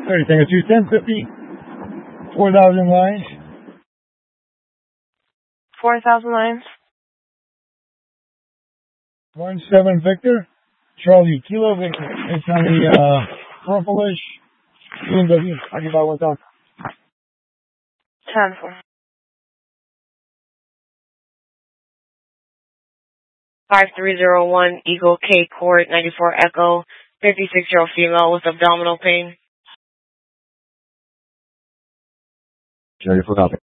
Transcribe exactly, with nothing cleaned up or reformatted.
thirty, Tango two, ten fifty, four thousand lines. four thousand lines. one seven Victor, Charlie Kilo Victor. It's on the uh, purplish B M W. I'll give out one time. ten four. five three zero one Eagle K Court ninety-four Echo, fifty-six year old female with abdominal pain. Ready for copy.